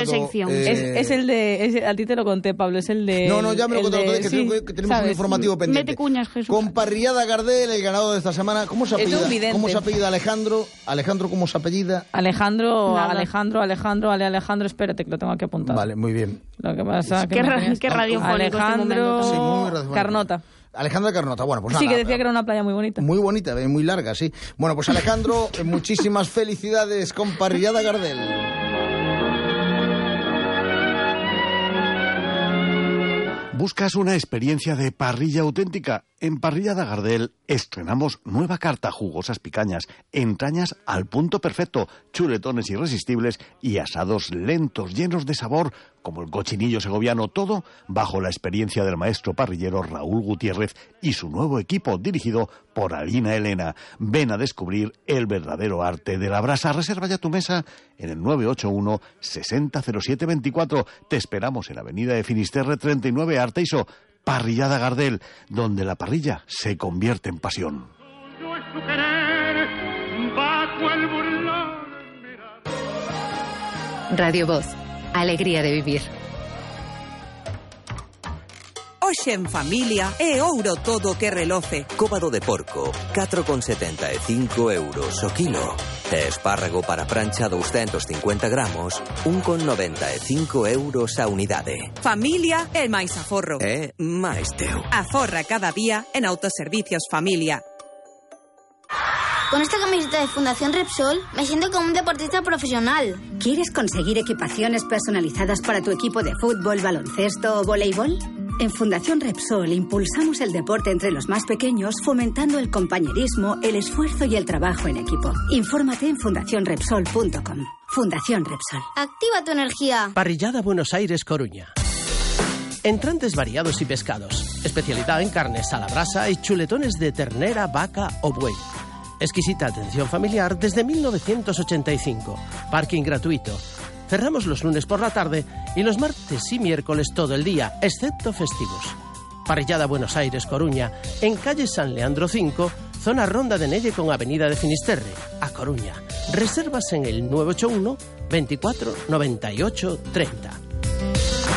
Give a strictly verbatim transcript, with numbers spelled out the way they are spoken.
de sección. Eh... Es, es el de... Es, a ti te lo conté, Pablo, es el de... No, no, ya me lo conté, de, que, sí, que tenemos ¿sabes? un informativo pendiente. Mete cuñas, Jesús. Con Parrillada Gardel, el ganador de esta semana. ¿Cómo se Es apellida? un vidente. ¿Cómo se apellida Alejandro? Alejandro, ¿cómo se apellida? Alejandro, Nada. Alejandro, Alejandro, Ale, Alejandro, espérate que lo tengo aquí apuntado. Vale, muy bien. Lo que pasa que Qué, me ra- tenías- qué radiofónico este Alejandro momento. Sí, muy radiofónico. Carnota. Alejandra Carnota, bueno, pues Sí, nada. que decía que era una playa muy bonita. Muy bonita, eh, muy larga, sí. Bueno, pues Alejandro, eh, muchísimas felicidades con Parrillada Gardel. ¿Buscas una experiencia de parrilla auténtica? En Parrillada Gardel estrenamos nueva carta, jugosas picañas, entrañas al punto perfecto, chuletones irresistibles y asados lentos, llenos de sabor, como el cochinillo segoviano, todo bajo la experiencia del maestro parrillero Raúl Gutiérrez y su nuevo equipo dirigido por Alina Elena. Ven a descubrir el verdadero arte de la brasa. Reserva ya tu mesa en el nueve ocho uno, sesenta cero siete veinticuatro. Te esperamos en Avenida de Finisterre treinta y nueve, Arteiso. Parrillada Gardel, donde la parrilla se convierte en pasión. Radio Voz, alegría de vivir. Hoxe en familia é ouro todo que reloce. Cóbado de porco, catro con setenta e cinco euros o kilo. E espárrago para prancha doscientos cincuenta gramos, un con noventa e cinco euros a unidade. Familia é máis aforro. É máis teu. Aforra cada día en Autoservicios Familia. Con esta camiseta de Fundación Repsol me siento como un deportista profesional. ¿Quieres conseguir equipaciones personalizadas para tu equipo de fútbol, baloncesto o voleibol? En Fundación Repsol impulsamos el deporte entre los más pequeños, fomentando el compañerismo, el esfuerzo y el trabajo en equipo. Infórmate en fundación repsol punto com. Fundación Repsol. Activa tu energía. Parrillada Buenos Aires, Coruña. Entrantes variados y pescados. Especialidad en carnes a la brasa y chuletones de ternera, vaca o buey. Exquisita atención familiar desde mil novecientos ochenta y cinco. Parking gratuito. Cerramos los lunes por la tarde y los martes y miércoles todo el día, excepto festivos. Parrillada Buenos Aires, Coruña, en calle San Leandro cinco, zona Ronda de Nelle con avenida de Finisterre, a Coruña. Reservas en el nueve ocho uno, veinticuatro, noventa y ocho, treinta.